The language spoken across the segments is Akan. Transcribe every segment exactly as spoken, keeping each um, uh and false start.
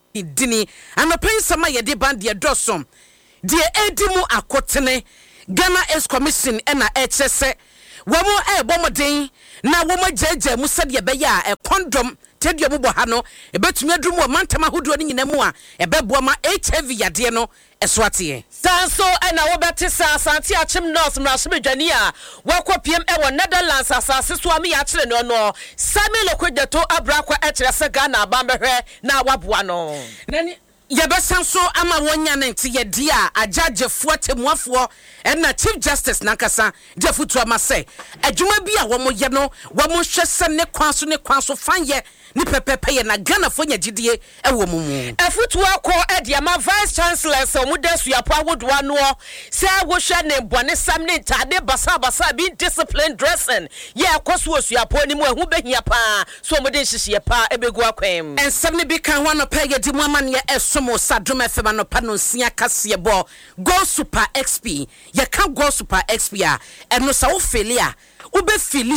dini anopen sama ye de band ye dosom de edimu akotene Ghana Ace Commission ena echese womo e bomoden na womo jeje mu sede be ya e condom tedio mu boha no e betumi adrum o mantama hodo ni nyina mu a e beboa ma H I V yade no eswate sanso ena wo bete sa asante achim nurse mrashe medwani a wakopiem e wo Netherlands asase so am ya kire no no Samuel Okwedato abrakwa e kire se Ghana abambehwe na waboa no nani yebesanso ama wonya nti ye dia ajagefo temuafo na Chief Justice Nankasa Jefutu amase adwuma bi a wo mo ye no wo mo hwese ne kwanso ne kwanso fanye ni pepepe ye na Ghana fo nyagidie e wo mu mu afutu akọ e dia ma Vice Chancellor so mu desu yapo awodoa no se wo hwe ne bone sam ne tade basa basa bi discipline dressing ye akoso osuapo ni mu ehu behia pa so mo de hihie pa ebegu akwem ensem ne bi kan ho no pa ye di mu amane e somo sadom efema no pa no sia kase bo Go Super X P ye kan Go Super X P a eno sa wo felia ube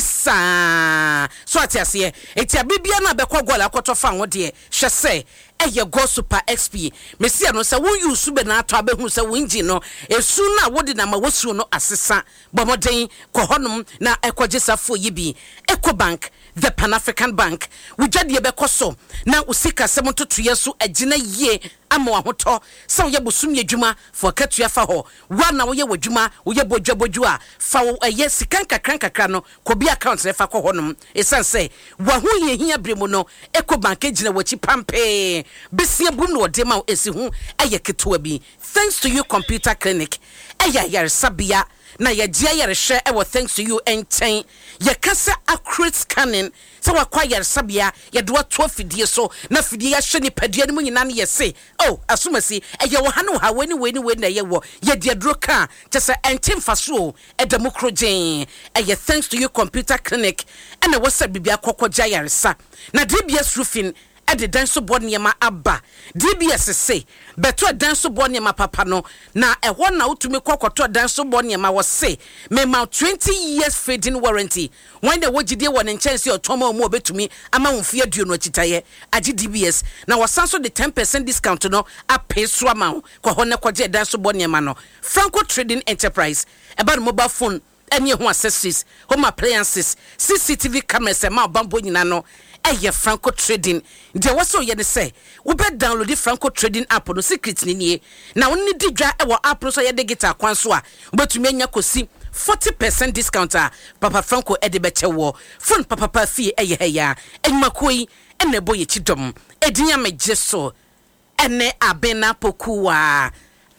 filisa so atiase etia bibia na bekwa gola akoto fa ho de hwese eye Go Super X P mesia no se wo use be na ato abehu se wo engine no esu na wodi na ma wosu no asesa bomoden ko honum na ekwogesafo yibi Ecobank the Pan African Bank wujade be koso na usika se montoto yeso agina yie ama wahoto se wo yebosum yedwuma fo katua fa ho wa na wo ye wadwuma wo ye bojwaboju a fa wo eye sikan kakran kakra no ko bi account ne fa ko honum esanse wa ho ye hia bremu no Ecobank agina wachi pampe besia bum no de ma esi hu eye ketewa bi thanks to you computer clinic eye yare sabia na ye dia yare hwe e wo thanks to you enten ye kasa accurate scanning so wa kwa yare sabia ye do to fidie so na fidie ya hwe ni padua ni mu nyina na ye se oh asumasi eye wo ha no ha weni weni weni na ye wo ye dia dro ka tese enten faso e democrogen eye thanks to you computer clinic and wo sa bibia kokogya yare sa na D B S roofing ede danso boniema aba D B S say beto danso boniema papa no na ehwo na utumi kokoto danso boniema wo say me ma twenty years feeding warranty when the wogide won nchance otomo mu obetumi ama wonfie aduonu akitaye agi D B S na wasanso the ten percent discount no apeso ama ko ho ne koje danso boniema no Franco Trading Enterprise about mobile phone any ho accessories home appliances C C T V cameras e ma bambo nyina no eye Franco Trading de waso ye ne say wo be download the Franco Trading app no secret ni nie na wonni digwa e wo app no so ye digital kwan so a obetumi anya kosi forty percent discount a Papa Franco e de beche wo phone papa pa fie eye heya enmakoi ene boye chidom edinya mejeso ene abena pokuwa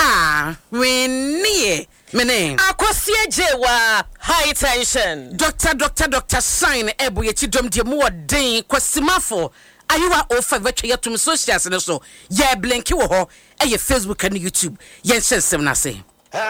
ah wenie mene akosie jewa high tension doctor doctor doctor sign ebo ye chidom de mu odin kwasimafo ayiwa o five atwa yatum socials ne so ye blinki wo ho eye Facebook and YouTube ye nsensem na say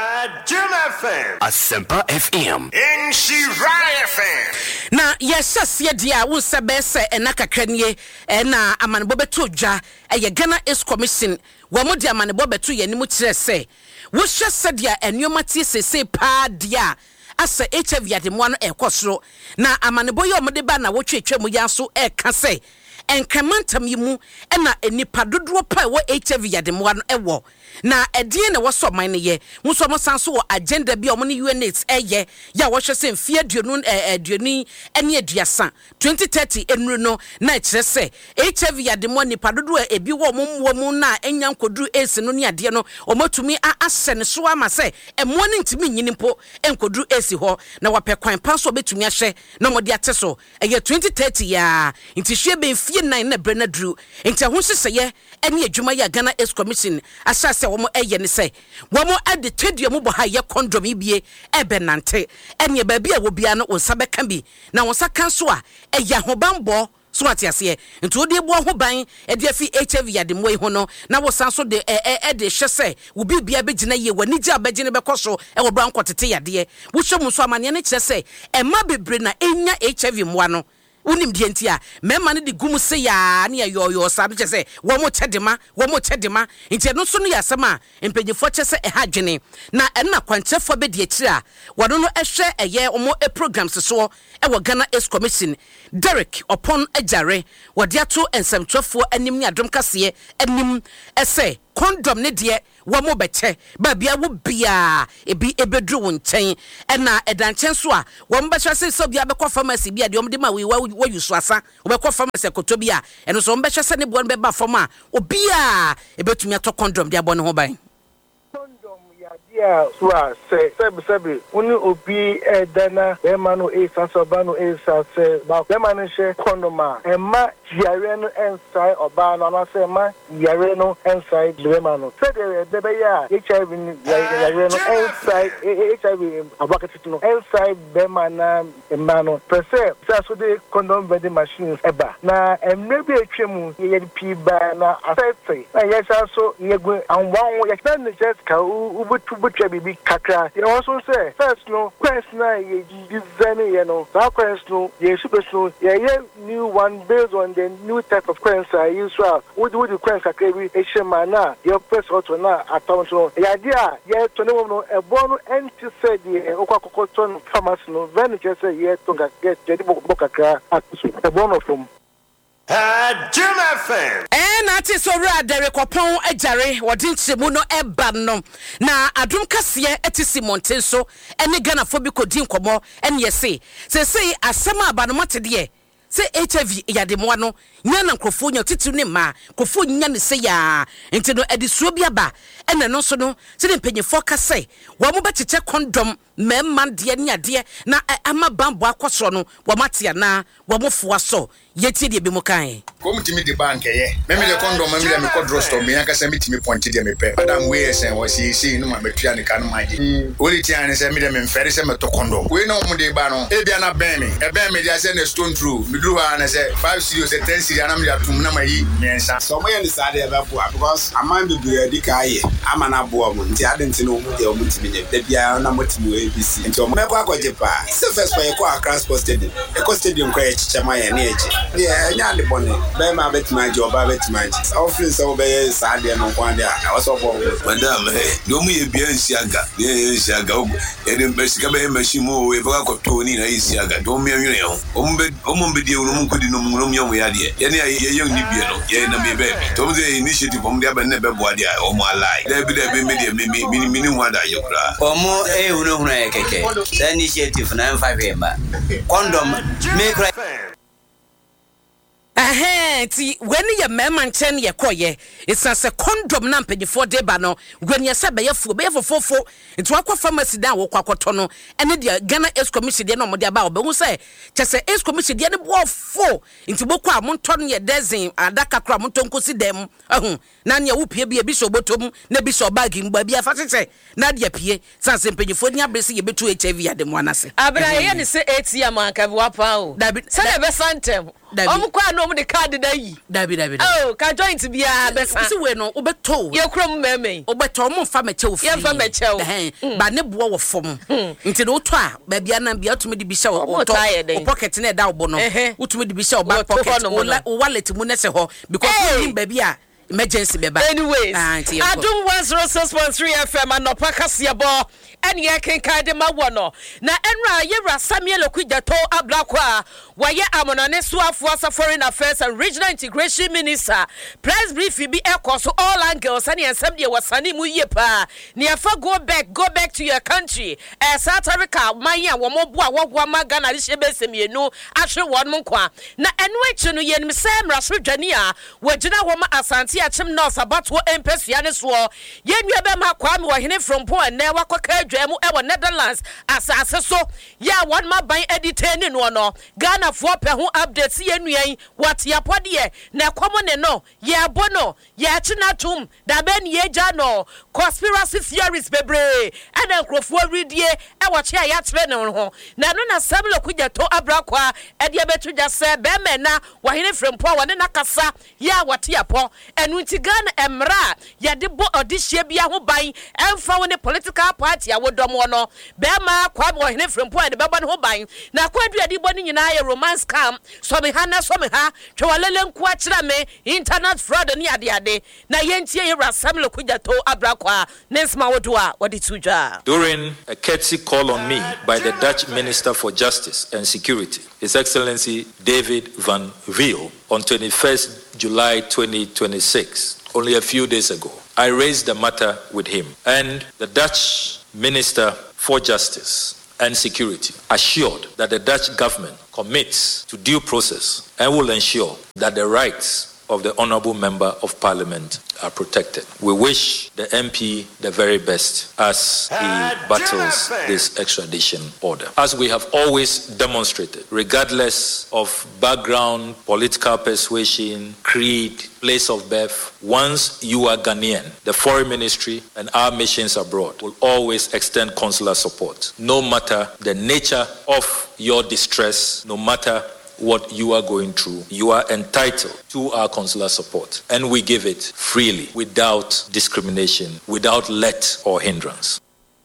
Jim F M Asempa F M in Shirai F M na yesase dia wo sebese enakakrannie na amanebo beto dwa eye Ghana Ace Commission wo mo dia amanebo beto ye nimu kire se wo hwese dia enuoma tie sese pa dia asa H I V yademo no ekosoro na amanebo ye omode ba na wo twetwa mu yanso e ka se enkamantam yimu ena enipa dodo pa wo H I V yademo no ewo na edie na woso man ne ye muso mo sanso wo agenda bi omo ne U N AIDS eye ya wo hwese mfie aduonu aduoni ene aduasa twenty thirty enru no na kire se H I V yademo nipa dodo ebi wo mo mo na enyan koduru AIDS no ne ade no omotumi ahye ne so ama se emo ne ntimi nyini mpo enkoduru AIDS ho na wapekwan panso betumi ahye na mo de ate so eye twenty thirty ya nti hwe be mfie nine na brena dru nti ho hwese ye ene adwuma ya Ghana Ace Commission asase womo eye ne se womo ade tedua mu bo ha ye condom ibie ebe nante ene ba bia wo bia no onsa beka bi na onsa kan so a eye hobambo so atiase nti odi ebo ho ban e de afi H I V yademo yi ho no na wo sanso de e e de hwese wo bibia begina ye wani gya begine bekoso e wo bra nkotete yade wo hwemu so amane ne kire se e ma bebre na enya H I V moa no unim die ntia mema ne de gum se ya ne yo yo sa no chese wo mo chedema wo mo chedema ntia no so no yasema empanyefo chese e ha dwene na enna kwanchefo be de akira wono no ehwe eye omo e programs so e wo Ghana Ace Commission Derek upon ajare wode ato ensamtwefo anim ne adom kase anim ese condom ne de wo mo beche ba bia wo bia ebi ebedru wo nchen ena edanchen so a wo mbehwe se so bia be kwa pharmacy bia de omde ma we wo yusu asa wo be kwa pharmacy koto bia eno so mbehwe se ne bo be ba fam a obi a ebetumi ato condom de abo ne ho ban yeah, so say sebi sebi uni obi e dana e manu e sanso banu e sanse ba e manu she kondoma e ma yare no ensai oba no na say ma yare no ensai le manu say de de be ya H I V ni yare no ensai H I V abakati no ensai be mana e manu per se so de condom vending machines eba na emre bi atwemu ye de pi ba na asete na ye so ye gu anwan ye na ne just ka ubutu butwa bibi kakra you also say first no question na ye design you know that question ye super so ye new one based on the new type of question I use so would would the question kakra bi e shema na your first auto na atom so ye dia ye to ne no e bono enti said ye okwa kokoton pharmacy no when just say ye to get je di bokakra atusu e bono from Uh, Jim F M. Eh, na ti so ra Derek Opon ajare wodi nchemu no eba no na adum kase eti Simonte so ene Ghana fo bi kodi nkomo ene yese se se asem aba no motede se H I V yade mo no nya na nkrofo nya titu ne ma krofo nya ne se ya enti no edisuo bi aba ene no so no se de mpanyefo kase wo mo becheche condom memma de ne ade na ama bambo akoso no wo matia na wo mo foa so yeti de bi mo kan kom timi de bank ye me me de condom me de me kodro store me aka se me timi point de me pe madam we esen wo si si no ma metua ne kan maji oli ti an se me de me mfere se me to condom we no mo de ba no e bia na ben me e ben me de se ne stone through me dru ha na se five serious ten serious na me de atum na mayi me ensa so mo ye ni sa de be fo because aman be bi edi ka ye amana bo mo nti ade nti no mo de o mo timi ne de bia na mo timi A B C nti o mo me kwa kwaje pa se first pa ye kwa transport stadium e ko stadium kwa ye chichama ye ne eje yeah nya de bone be ma betima je oba betima je office so be sa de no kwa de a so for madam eh do mu ye bia nsiaga ye nsiaga o e de be sika be machine mo e ba ko to ni na nsiaga do mu anwene ho o mu be o mu be de no mu kodi no mu no mu ye mo ya de ye ne ye ye ni bia no ye na me be to mu de initiative om de aba ne be bo ade a o mu alai de bi de be me de me me me ni hu ada ye kura o mu e hu no hu na ye keke that initiative na five emba condom me cry eh ti when ye mema nchen ye koye it's a condom na mpanyefo de ba no when ye se be ye fu be fofofo nti wakwa pharmacy da wo kwakoto no ene de Ghana Ace Commission de no mo de ba obehu se chese Ace Commission de ne bo fo nti bokwa monto no ye dozen adaka kra monto nkosi dem ahu na ne wo pie bia bi so botom na bi so bag mba bia fa chese na de pie sanse mpanyefo ni abrese ye betu H I V ade mo anase abra ye ne se A T M anka bi wapa o se na be santem omkwa no mo de card da yi dabi dabi oh ka joint bia be san se we no obeto ye krom meme obeto mo fa meche ofi ye fa meche o ba ne bo wo fom nti no to a ba bia na bia otumi de bi hye o to o pocket na da obo no otumi de bi hye o back pocket o wallet mu ne se ho because you ba bia emergency beba anyways adum one oh six point three F M anopa kasebo ene ye kenkan de mawo na enra yewra Samuel Okudjato ablakwa waye amonane suafo asa foreign affairs and regional integration minister press brief bi ekoso all angles ane ensem de wasane mu yie pa ne afa go back go back to your country eh South Africa manya wo mo bo awogwa magana de shebesemienu ahwe won nkwa na enu echi no ye nim sem raso dwane a wagina wo ma asante achim north abato empesua ne so ye nwa be ma kwa me wo hene from po na wakoka adwamu e wo Netherlands asase so ya one ma ban editeni no no Ghana fo pe ho update ye nuan what ya pode na komo ne no ye abono ye achina tum da ben ye ja no conspiracy theories bebre ana nkrofo ridie e wo che ya tere ne ho na no na Samuel Okudjato abrakwa e de betu ja se be me na wo hene from po wo ne nakasa ya what ya po ɛnu nti Ghana emra yɛde bo ɔdehye bia ho ban ɛmfa wo ne political party a wodɔm no bɛma kwa bo hene frempo a de bɛbɔ ne ho ban na kwadu ade bɔ ne nyinaa yɛ romance scam so me ha na so me ha twewalele nko a kyerɛ me internet fraud ne ade ade na yɛntie yɛ rasam le kujato abrakwa nensma wodo a wɔde tujwa. During a courtesy call on me by the Dutch Minister for Justice and Security, His Excellency David van Wiel, on twenty-first July twenty twenty-six, only a few days ago, I raised the matter with him, and the Dutch Minister for Justice and Security assured that the Dutch government commits to due process and will ensure that the rights of the Honourable Member of Parliament are protected. We wish the M P the very best as he battles this extradition order. As we have always demonstrated, regardless of background, political persuasion, creed, place of birth, once you are Ghanaian, the Foreign Ministry and our missions abroad will always extend consular support, no matter the nature of your distress, no matter what you are going through. You are entitled to our consular support, and we give it freely, without discrimination, without let or hindrance.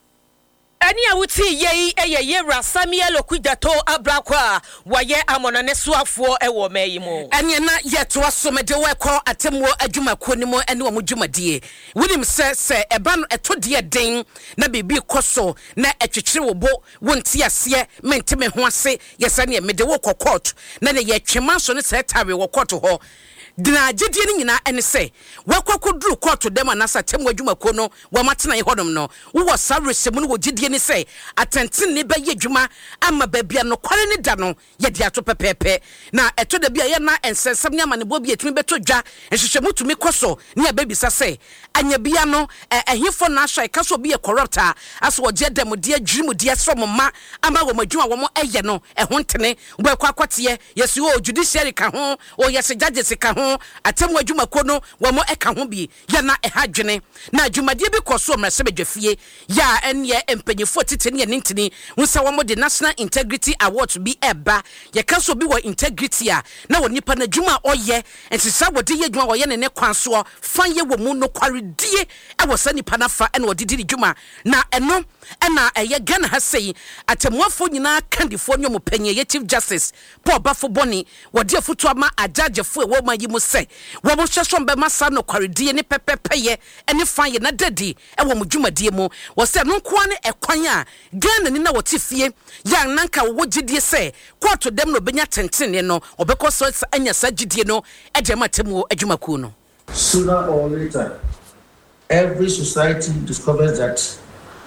Ani awuti yei eye ye Samuel Okudato abrakwa waye amona ne soafo e wo mayi mu. Anya na yeto asomede we ko atemo adwumako ni mu ene wo dwumadie. Wonim se se eba no etode den na bibi koso na etwetwere wo bo wonti ase menteme ho ase yesa ne mede wo court na ne ye twema so ne se tare wo court ho. Dina agidie ni nyina ene se wakwakoduru court dem anasa temu adwumako no wa matena ye hodom no wo sa resemu no gidie ni se atenten ne ba ye adwuma ama babia no kware ne da no ye de ato pepepe na eto da bia ye na ensensem ne amane bo bia etumi beto dwa ehwehwemu tumi koso ne ababisa se anya bia no ehifo na ahwa ikaso bia corrupta aso oje dem de adwirimu de asomma ama wo madwuma wo mo eye no ehon tene wo akwa kwate yesu o judiciary ka ho o yesi judges ka ho atemu adwumako no wo mo eka ho bi ya na ehadwene na adwumadie bi koso mrase bedwafie ya enye empanyefo tete ne nintini unsa wo mo de National Integrity Award bi eba ye kaso bi wo integrity a na wo nipa na adwuma oyɛ ensisa wo de ye adwuma wo ye ne ne kwanso fan ye wo mu no kwaredie e wo sa nipa na fa e na wo didi adwuma na eno e na eye Ghana ha sei atemuafo nyina kandifo nyomo panye ye Chief Justice Paul Bafo Boni wo de afutu ama ajajefo e wo ma yi mu se wo mo hwehwom be masa no kwaredie ne pepepeye ene fan ye na dadi e wo mo dwumadie mu wo se no nko ne ekwan a Ghana ni na wo tifie ya nanka wo gidie se court dem no benya tentene no obekọ so anya sa gidie no e de matemu adwumaku no. Sooner or later, every society discovers that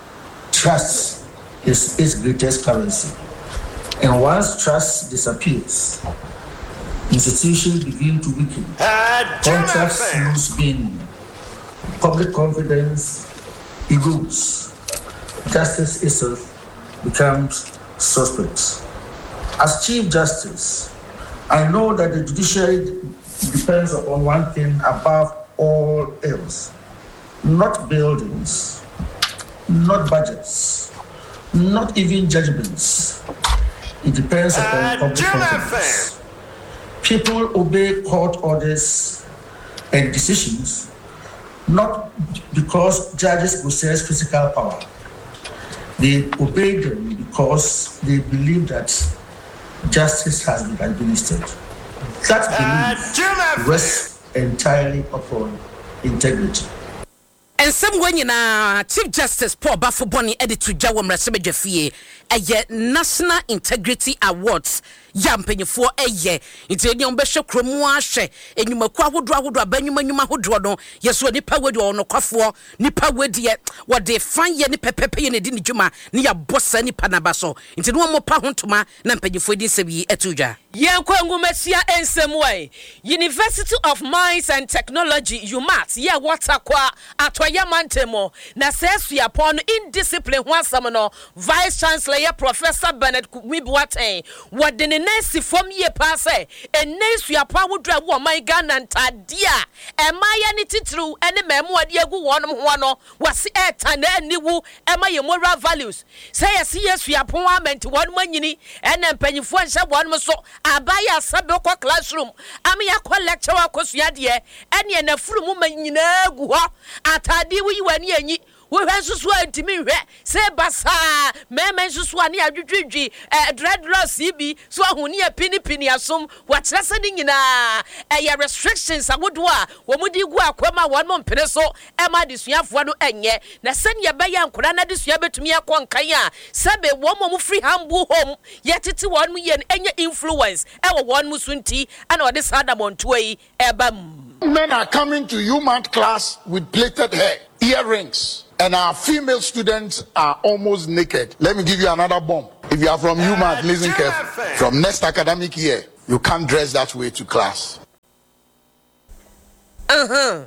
trust is its greatest currency. And once trust disappears, institutions begin to weaken, contracts lose meaning, public confidence erodes, justice itself becomes suspect. As Chief Justice, I know that the judiciary depends upon one thing above all else: not buildings, not budgets, not even judgments. It depends upon public confidence. People obey court orders and decisions not because judges possess physical power. They obey them because they believe that justice has been administered. That belief rests entirely upon integrity. And some when na Chief Justice Paul Bafo Boni edit to Jawa Mrasebejafie eye National Integrity Awards yampanyefo eye inteni ombehwe kromu ahwe enyumaku ahodo ahodo abanyuma nyuma ahodo no yeso nipa wedi ono kwafo nipa wedi wode fan ye ne pepepe ye ne di ne dwuma ne ya bossa nipa na baso inteni wo mopa hontoma na mpanyefo di sebi etudwa ye kwangu mesia ensemwe University of Mines and Technology U M A T ye watakwa atwa mantemo na sesu ya pon indiscipline ho asam no Vice Chancellor ye Professor Bernard Wibuaten wode ne nesi fom ye pase enesu ya pa wodra wo man Ghana ntadia emaya ni titru ene memu ade agu wonom ho no wase eta na aniwu emaye moral values say yes yesu ya pon amenti wonom anyini ene mpanyifo nhye wonom so abaya sabe ko classroom am ya ko lecture wa ko suade ene na furu mu manyina gu ho atade wi wani anyi we hwensusu antimi hwe se basa meme nsusu ani adwudwudwi dreadlocks ibi so ahuni ya pini pini asom watrese ni nyina eh restrictions agodo a wo mudi gu akwama won mo mpene so e ma desuafo no enye na sene ye beya nkora na desua betumi akonkan a sebe wo mo free humble home yetete won mu ye enye influence e wo won mu sunti ana ode sada monto yi e ba. Men are coming to human class with plaited hair, earrings, and our female students are almost naked. Let me give you another bomb. If you are from human, listen carefully. From next academic year, you can't dress that way to class. Uh-huh.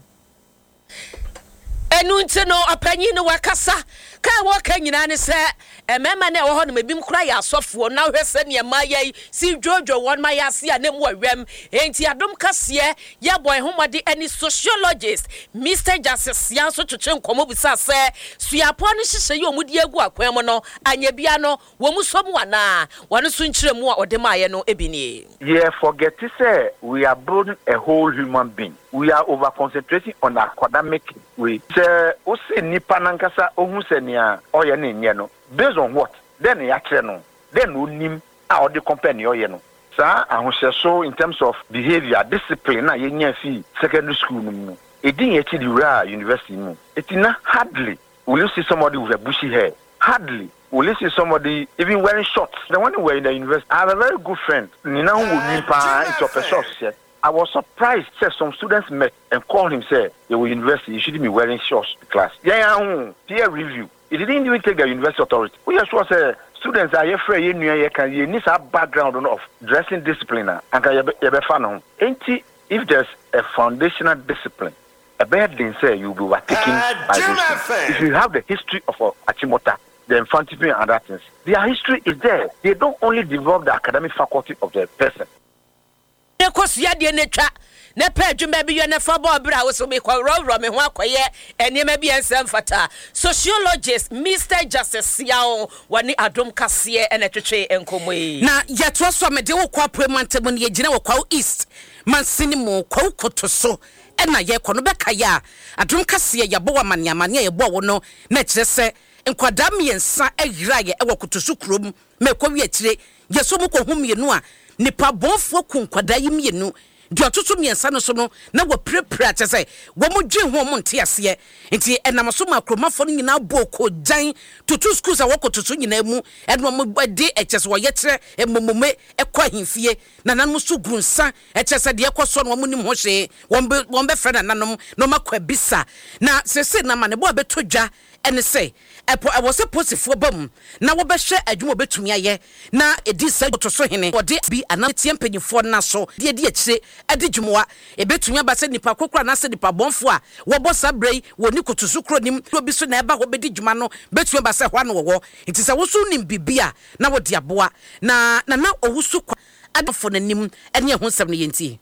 Enunte no apanyi no wakasa ka waka nyina ne se emema na wo ho no mabim kura ya asofo na hwese ne mayai si jojo won mayase a nem wawem enti adom kase ya boy homode any sociologist Mister Justice Yanso twetwe nkomo bisa se suapo no hihye ye omudi agu akwam no anya bia no wo musom wana wano so nkire mu a ode maye no ebini. Yeah, forget to say we are building a whole human being. We are over concentrating on academic way. Se o se nipa nankasa ohun se nia oye ne nye no. Based on what? Then ya kire no. Then o nim a o de compare ne oye no. Sa ahunse so in terms of behavior, discipline na ye nya fi secondary school no. Edin ye ti di ra university no. Etina hardly will you see somebody with a bushy hair. Hardly will you see somebody even wearing shorts. The one who were in the university, I have a very good friend. Nina who nimpa into a shorts. I was surprised that some students met and called him, say, they were university, you shouldn't be wearing shorts to class. Yeah, yeah, peer review. It didn't even take the university authority. We are sure say students are afraid you know you can you need a background of dressing discipline and can you be fan. If there's a foundational discipline, a bad thing say you'll be taken by those. If you have the history of uh, Achimota, the infantry and other things, their history is there. They don't only develop the academic faculty of the person. Kosia de netwa ne page mba bi ne fa bo bra wo so me kwa ro ro me ho akoye enema bi ensem fata sociologist Mister Justice Yao wani adom kase ene twetwe enkomoyi na yetwa so me de wo kwa premantemu ne yegina wo kwa east mansini mo kwa koto so ena ye kono beka ya adom kase ya bo wa mane amane ye bo wo no na kire se enkwada miensa ayira ye e wo koto so krom me kwa wi akire yeso mo ko humienu a nipa bonfo kunkwada yimienu di otutu miensa no so no na wo prepare tese wo mo dwen ho mo nte ase enti enam so makromafo no nyina boko jan tutu schools a wokotutu nyina mu eno mo de ekese wo yetre emomome ekwa himfie na nanom so grunsa ekese de ekoso no mo nim ho hye won won be freda nanom no makwa bisa na sese na mane bo abetodwa ene say epo I was supposed to bam na wo be hwe adwuma betumi aye na edi sa to so hene ode bi anatie mpanyifo na so de de akire ade dwumoa e betumi aba se nipa kokora na se nipa bonfo a wo bo sabrei wo ni kotusu kro nim obi so na eba wo be di dwuma no betumi aba se hwa no wo nti se wo so nim bibia na wo de aboa na na na owusu kwa adofo nanim ene ho nsem no yenti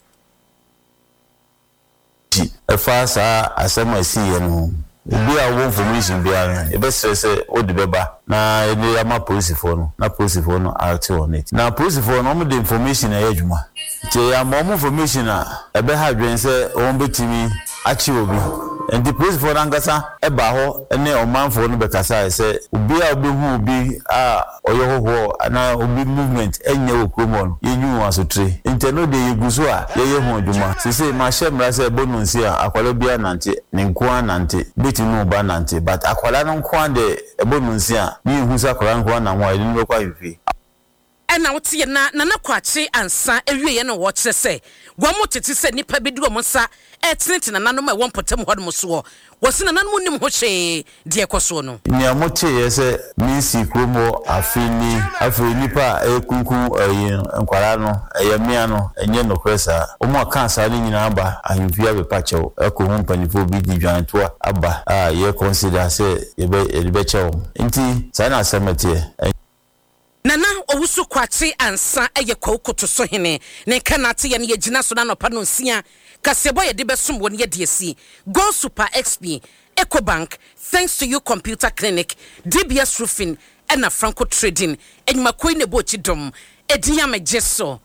e fa sa asema si ye no bi a wo information bi a e be stress o de beba na e dey ama police for no na police for no act on it na police for no mo de information e adwuma je ya mo information a e be ha dwen se o betimi achi obi and the police for angasa e ba ho ene o manfo no be kasa se obi a obi hu obi a oyo ho na obi movement enye okromo no yenyu asotre inteno de yeguso a ye ye hu adwuma se se ma shemra se bonunsi a akwalo bia nante ne nko anante betinu ba nante but akwala no nko ande ebonunsi a ni hu sa akwala nko na ho ni no kwa mfi ena wotie na na nakwache ansa ewie ye no wo kire se gwomo tete se nipa bedi wo sa etineti na nanom e won potem ho dum so wo se na nanom nim ho hwe de ekoso no ni amoche ye se minsi kromo afini afini nipa e kunku enkwara no eyamia no enye no kwesa omo aka asa ni nyina aba ahimfia be pacho eko ho mpanifo bi di dwantoa aba ah ye consider se ye be ye be chewo nti sa na asemete nana owusu kwache ansa eye kwakoto so hene ne kanate ye ne yegina so na no pa no nsia kasebo ye de besom won ye de asi Go Super X P Ecobank thanks to you computer clinic D B S roofing and a Franco trading enyuma koi ne bo chidom edinya mejeso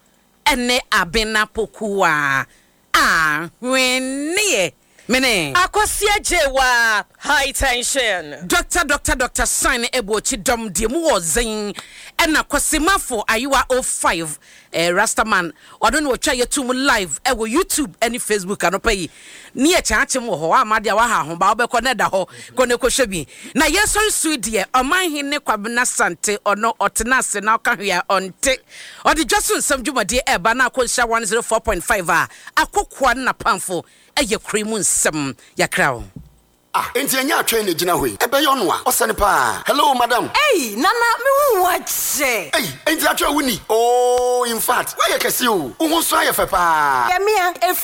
ene abena pokua ah wenie mene Akosia Jewa high tension Doctor Doctor Doctor Sign Ebochi Dom Diemu Zen ena kwasimafo ayiwa oh five eh Rastaman odon wo twa yetum live e wo YouTube any Facebook anopa yi ni e chaache mo ho amade wa ha ho ba obekọ na da ho ko ne ko hwebi na yeso su de oman hin ne kwabena sante ono otenase na ka hwea onte odi josun sam dwumade e ba na akonsha one oh four point five a akokwa na pamfo eye krimu nsem yakrawo. Ah, enti anya atwe na gina hoi. Ebe yo no a, osane pa. Hello madam. Hey, nana me hu wache. Hey, enti atwe wuni. Oh, in fact, why you kesi o? Uhun so ayefe pa. Ya me